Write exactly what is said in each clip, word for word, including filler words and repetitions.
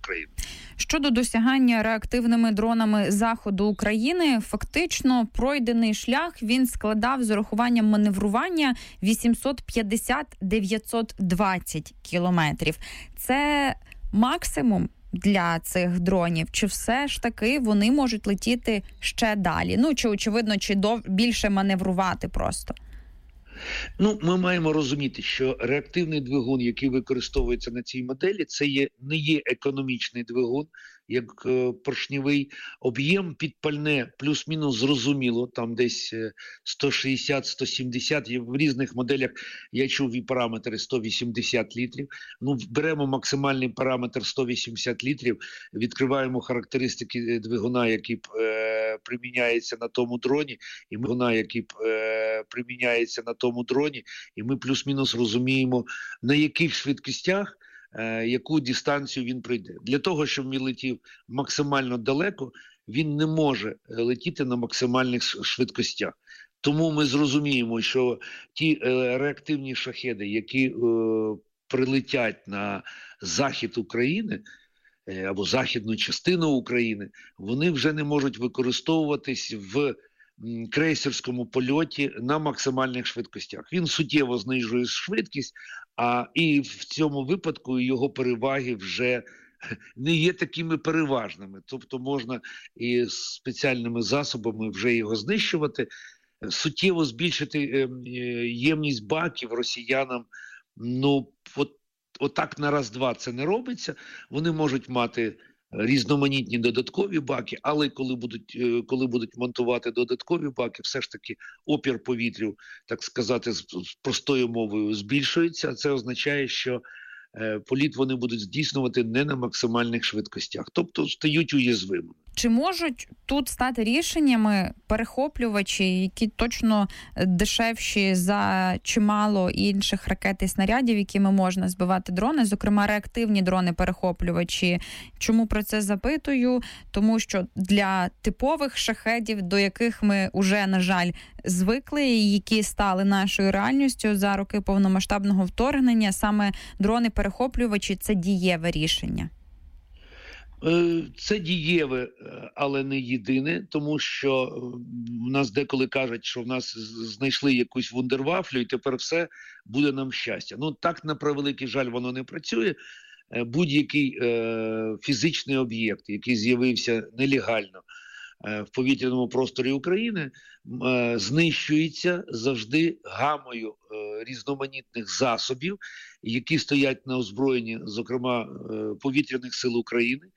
України. Щодо досягання реактивними дронами заходу України, фактично пройдений шлях він складав з урахуванням маневрування вісімсот п'ятдесят - дев'ятсот двадцять кілометрів. Це максимум для цих дронів? Чи все ж таки вони можуть летіти ще далі? Ну, чи, очевидно, чи дов... більше маневрувати просто? Ну, ми маємо розуміти, що реактивний двигун, який використовується на цій моделі, це є, не є економічний двигун, як е, поршневий. Об'єм під пальне плюс-мінус зрозуміло, там десь сто шістдесят - сто сімдесят, в різних моделях я чув і параметри сто вісімдесят літрів. Ну, беремо максимальний параметр сто вісімдесят літрів, відкриваємо характеристики двигуна, який е, приміняється на тому дроні, і двигуна, який е, приміняється на тому дроні, і ми плюс-мінус розуміємо, на яких швидкостях яку дистанцію він пройде. Для того, щоб він летів максимально далеко, він не може летіти на максимальних швидкостях. Тому ми зрозуміємо, що ті е, реактивні шахеди, які е, прилетять на захід України, е, або західну частину України, вони вже не можуть використовуватись в крейсерському польоті на максимальних швидкостях. Він суттєво знижує швидкість, а і в цьому випадку його переваги вже не є такими переважними. Тобто можна і спеціальними засобами вже його знищувати, суттєво збільшити ємність баків росіянам. Ну, от, отак на раз-два це не робиться. Вони можуть мати різноманітні додаткові баки, але коли будуть, коли будуть монтувати додаткові баки, все ж таки опір повітрю, так сказати, з простою мовою збільшується. Це означає, що е, політ вони будуть здійснювати не на максимальних швидкостях, тобто стають уязвимими. Чи можуть тут стати рішеннями перехоплювачі, які точно дешевші за чимало інших ракет і снарядів, якими можна збивати дрони, зокрема реактивні дрони-перехоплювачі? Чому про це запитую? Тому що для типових шахедів, до яких ми уже, на жаль, звикли, і які стали нашою реальністю за роки повномасштабного вторгнення, саме дрони-перехоплювачі – це дієве рішення. Це дієве, але не єдине, тому що в нас деколи кажуть, що в нас знайшли якусь вундервафлю і тепер все буде нам щастя. Ну так, на превеликий жаль, воно не працює. Будь-який е, фізичний об'єкт, який з'явився нелегально е, в повітряному просторі України, е, знищується завжди гамою е, різноманітних засобів, які стоять на озброєнні, зокрема, е, повітряних сил України.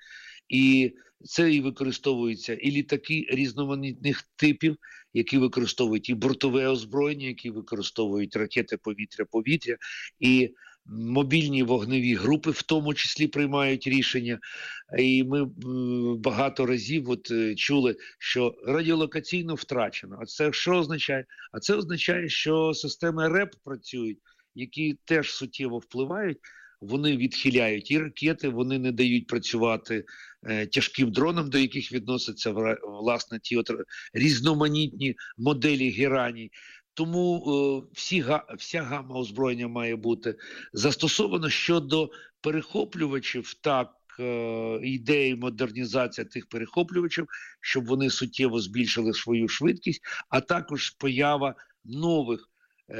І це і використовуються і літаки різноманітних типів, які використовують і бортове озброєння, які використовують ракети повітря-повітря, і мобільні вогневі групи в тому числі приймають рішення. І ми багато разів от чули, що радіолокаційно втрачено. А це що означає? А це означає, що системи РЕП працюють, які теж суттєво впливають. Вони відхиляють і ракети, вони не дають працювати е, тяжким дронам, до яких відносяться власне ті от різноманітні моделі гераній. Тому е, всі, вся гама озброєння має бути застосована. Щодо перехоплювачів, так, е, ідея модернізація тих перехоплювачів, щоб вони суттєво збільшили свою швидкість, а також поява нових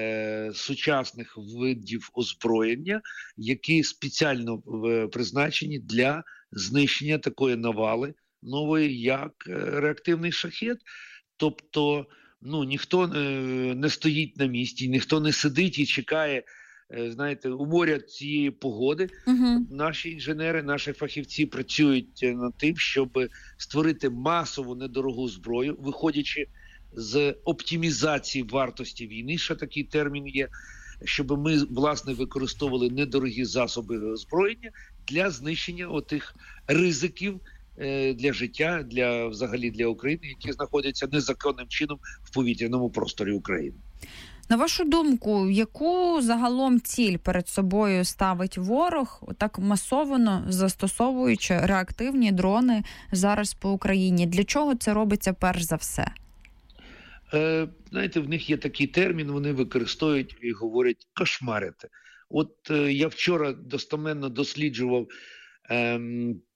Е, сучасних видів озброєння, які спеціально в, призначені для знищення такої навали нової, як е, реактивний шахед. Тобто, ну, ніхто е, не стоїть на місці, ніхто не сидить і чекає, е, знаєте, у моря цієї погоди. Uh-huh. Наші інженери, наші фахівці працюють над тим, щоб створити масову недорогу зброю, виходячи з оптимізації вартості війни, ще такий термін є, щоб ми, власне, використовували недорогі засоби озброєння для знищення отих ризиків е, для життя, для, взагалі для України, які знаходяться незаконним чином в повітряному просторі України. На вашу думку, яку загалом ціль перед собою ставить ворог, отак масово застосовуючи реактивні дрони зараз по Україні? Для чого це робиться перш за все? Е, знаєте, в них є такий термін, вони використовують і говорять «кошмарити». От е, я вчора достеменно досліджував е,